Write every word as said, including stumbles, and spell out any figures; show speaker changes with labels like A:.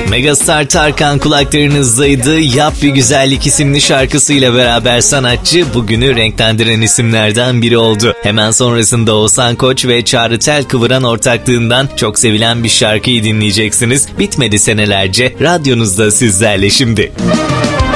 A: Megastar Tarkan kulaklarınızdaydı. Yap Bir Güzellik isimli şarkısıyla beraber sanatçı bugünü renklendiren isimlerden biri oldu. Hemen sonrasında Oğuzhan Koç ve Çağrı Telkıvıran ortaklığından çok sevilen bir şarkıyı dinleyeceksiniz. Bitmedi senelerce radyonuzda sizlerle şimdi.